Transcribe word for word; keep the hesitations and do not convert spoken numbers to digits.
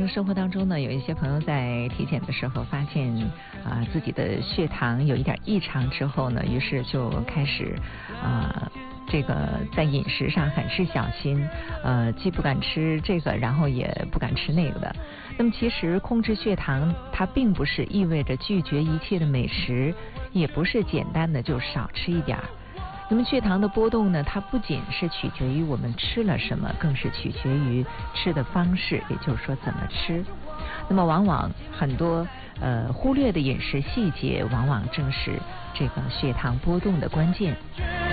生活当中呢，有一些朋友在体检的时候发现啊、呃、自己的血糖有一点异常之后呢，于是就开始啊。呃这个在饮食上很是小心，呃，既不敢吃这个，然后也不敢吃那个的。那么其实控制血糖，它并不是意味着拒绝一切的美食，也不是简单的就少吃一点儿。那么血糖的波动呢，它不仅是取决于我们吃了什么，更是取决于吃的方式，也就是说怎么吃。那么往往很多呃忽略的饮食细节，往往正是这个血糖波动的关键。